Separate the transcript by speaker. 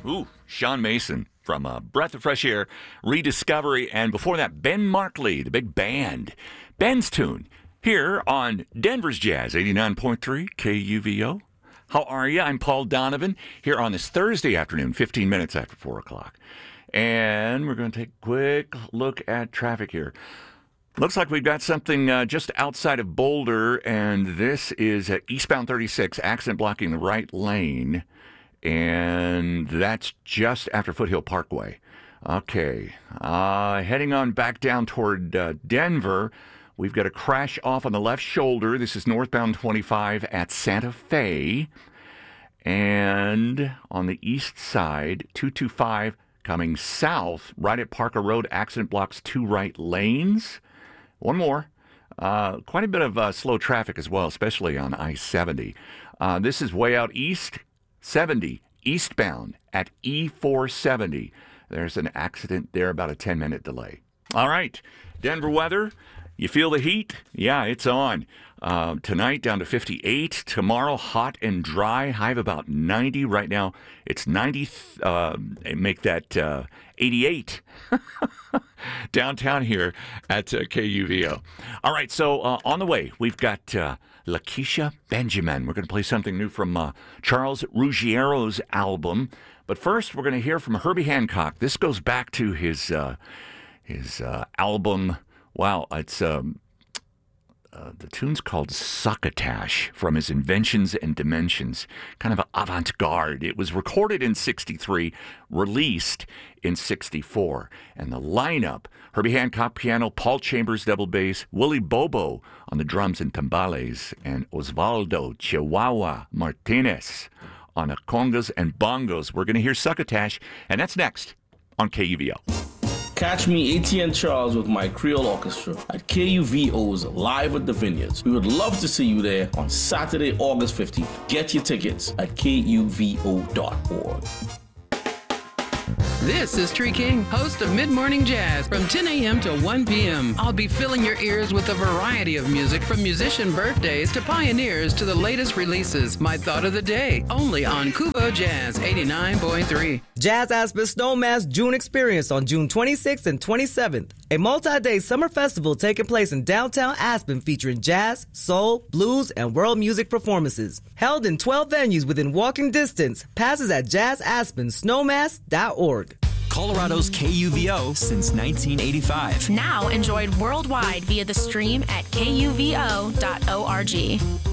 Speaker 1: Sean Mason from Breath of Fresh Air, Rediscovery, and before that, Ben Markley, the big band. Ben's tune here on Denver's Jazz, 89.3 KUVO. How are you? I'm Paul Donovan here on this Thursday afternoon, 15 minutes after 4 o'clock. And we're going to take a quick look at traffic here. Looks like we've got something just outside of Boulder, and this is eastbound 36, accident blocking the right lane, and that's just after Foothill Parkway. Okay, heading on back down toward Denver, we've got a crash off on the left shoulder. This is northbound 25 at Santa Fe, and on the east side, 225 coming south, right at Parker Road, accident blocks 2 right lanes. One more. Quite a bit of slow traffic as well, especially on I-70. This is way out east, 70, eastbound at E470. There's an accident there, about a 10-minute delay. All right, Denver weather. You feel the heat? Yeah, it's on. Tonight down to 58. Tomorrow hot and dry. High of about 90. Right now it's 90. Make that 88 downtown here at KUVO. All right, so on the way we've got Lakeisha Benjamin. We're going to play something new from Charles Ruggiero's album. But first we're going to hear from Herbie Hancock. This goes back to his album. Wow, it's the tune's called Succotash from his Inventions and Dimensions, kind of avant-garde. It was recorded in 63, released in 64. And the lineup, Herbie Hancock piano, Paul Chambers double bass, Willie Bobo on the drums and timbales, and Osvaldo Chihuahua Martinez on the congas and bongos. We're going to hear Succotash, and that's next on KUVO.
Speaker 2: Catch me, ATN Charles, with my Creole Orchestra at KUVO's Live at the Vineyards. We would love to see you there on Saturday, August 15th. Get your tickets at KUVO.org.
Speaker 3: This is Tree King, host of Mid-Morning Jazz from 10 a.m. to 1 p.m. I'll be filling your ears with a variety of music from musician birthdays to pioneers to the latest releases. My thought of the day, only on Kuvo Jazz 89.3.
Speaker 4: Jazz Aspen Snowmass June Experience on June 26th and 27th. A multi-day summer festival taking place in downtown Aspen featuring jazz, soul, blues, and world music performances. Held in 12 venues within walking distance. Passes at jazzaspensnowmass.org.
Speaker 5: Colorado's KUVO since 1985.
Speaker 6: Now enjoyed worldwide via the stream at kuvo.org.